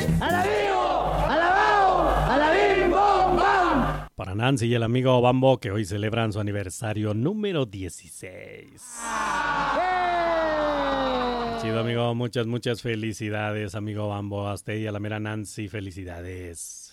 Para Nancy y el amigo Bambo, que hoy celebran su aniversario número 16. Chido, amigo. Muchas felicidades, amigo Bambo. A usted y a la mera Nancy, felicidades.